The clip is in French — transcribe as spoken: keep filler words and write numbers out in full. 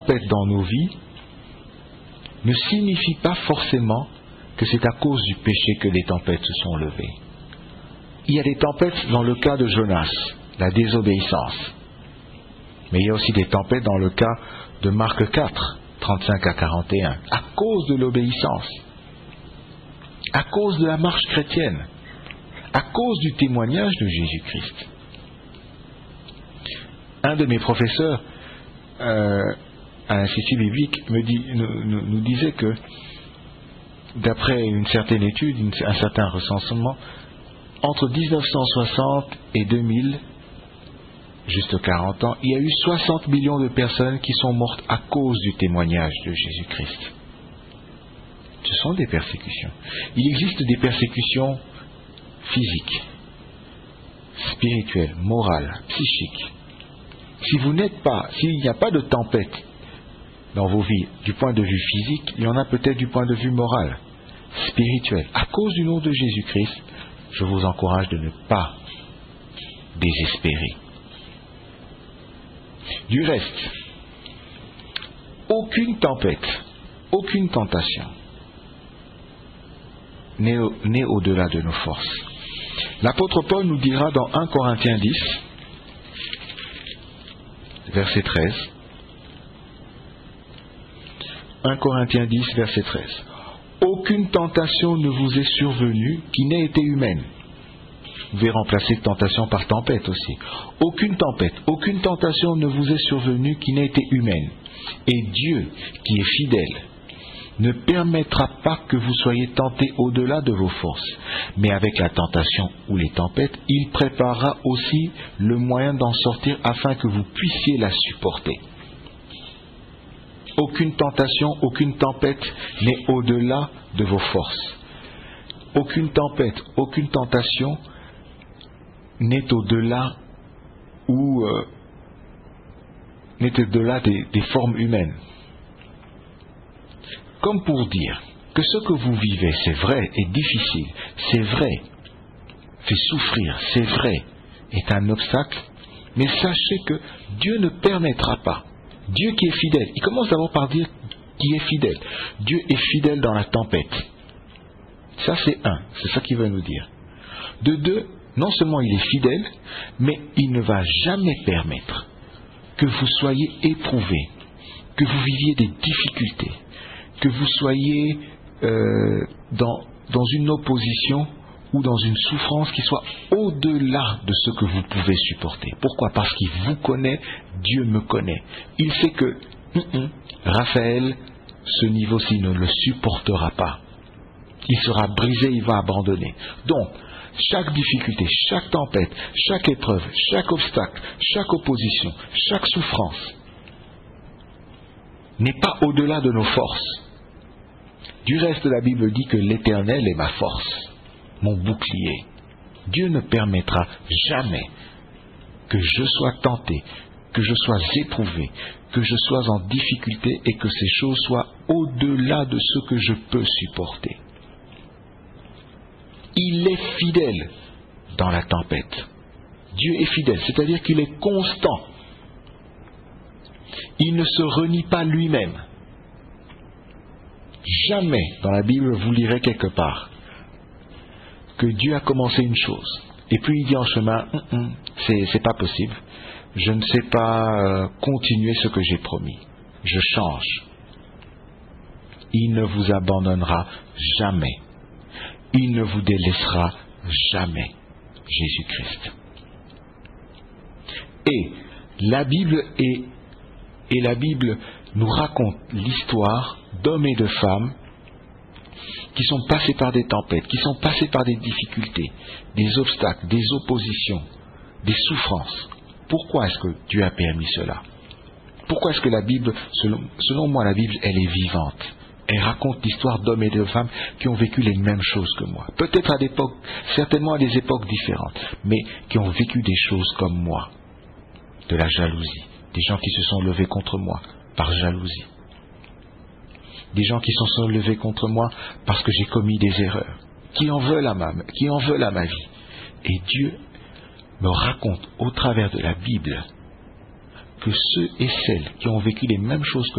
tempêtes dans nos vies ne signifie pas forcément que c'est à cause du péché que les tempêtes se sont levées. Il y a des tempêtes dans le cas de Jonas, la désobéissance. Mais il y a aussi des tempêtes dans le cas de Marc quatre, trente-cinq à quarante et un, à cause de l'obéissance, à cause de la marche chrétienne, à cause du témoignage de Jésus-Christ. Un de mes professeurs euh, à l'Institut biblique me dit, nous, nous, nous disait que, d'après une certaine étude, une, un certain recensement, entre dix-neuf cent soixante et deux mille, juste quarante ans, il y a eu soixante millions de personnes qui sont mortes à cause du témoignage de Jésus-Christ. Ce sont des persécutions. Il existe des persécutions physiques, spirituelles, morales, psychiques. Si vous n'êtes pas, s'il n'y a pas de tempête dans vos vies du point de vue physique, il y en a peut-être du point de vue moral, spirituel. À cause du nom de Jésus-Christ, je vous encourage de ne pas désespérer. Du reste, aucune tempête, aucune tentation n'est, au, n'est au-delà de nos forces. L'apôtre Paul nous dira dans un Corinthiens dix, verset treize, un Corinthiens dix, verset treize. Aucune tentation ne vous est survenue qui n'ait été humaine. Vous pouvez remplacer tentation par tempête aussi. Aucune tempête, aucune tentation ne vous est survenue qui n'ait été humaine. Et Dieu, qui est fidèle, ne permettra pas que vous soyez tentés au-delà de vos forces. Mais avec la tentation ou les tempêtes, il préparera aussi le moyen d'en sortir afin que vous puissiez la supporter. Aucune tentation, aucune tempête n'est au-delà de vos forces. Aucune tempête, aucune tentation n'est au-delà ou euh, n'est au-delà des, des formes humaines. Comme pour dire que ce que vous vivez, c'est vrai, est difficile, c'est vrai, fait souffrir, c'est vrai, est un obstacle, mais sachez que Dieu ne permettra pas. Dieu qui est fidèle, il commence d'abord par dire qui est fidèle. Dieu est fidèle dans la tempête. Ça c'est un, c'est ça qu'il veut nous dire. De deux, non seulement il est fidèle, mais il ne va jamais permettre que vous soyez éprouvés, que vous viviez des difficultés, que vous soyez euh, dans, dans une opposition ou dans une souffrance qui soit au-delà de ce que vous pouvez supporter. Pourquoi ? Parce qu'il vous connaît, Dieu me connaît. Il sait que hum, hum, Raphaël, ce niveau-ci ne le supportera pas. Il sera brisé, il va abandonner. Donc, chaque difficulté, chaque tempête, chaque épreuve, chaque obstacle, chaque opposition, chaque souffrance n'est pas au-delà de nos forces. Du reste, la Bible dit que l'Éternel est ma force, mon bouclier. Dieu ne permettra jamais que je sois tenté, que je sois éprouvé, que je sois en difficulté et que ces choses soient au-delà de ce que je peux supporter. Il est fidèle dans la tempête. Dieu est fidèle, c'est-à-dire qu'il est constant. Il ne se renie pas lui-même. Jamais dans la Bible vous lirez quelque part que Dieu a commencé une chose et puis il dit en chemin hum, hum, c'est, c'est pas possible, je ne sais pas euh, continuer ce que j'ai promis, je change. Il ne vous abandonnera jamais, il ne vous délaissera jamais. Jésus-Christ. Et la Bible est, et la Bible nous raconte l'histoire d'hommes et de femmes qui sont passés par des tempêtes, qui sont passés par des difficultés, des obstacles, des oppositions, des souffrances. Pourquoi est-ce que Dieu a permis cela ? Pourquoi est-ce que la Bible, selon, selon moi, la Bible, elle est vivante ? Elle raconte l'histoire d'hommes et de femmes qui ont vécu les mêmes choses que moi. Peut-être à des époques, certainement à des époques différentes, mais qui ont vécu des choses comme moi. De la jalousie. Des gens qui se sont levés contre moi par jalousie. Des gens qui se sont levés contre moi parce que j'ai commis des erreurs. Qui en veulent à ma, qui en veulent à ma vie. Et Dieu me raconte au travers de la Bible que ceux et celles qui ont vécu les mêmes choses que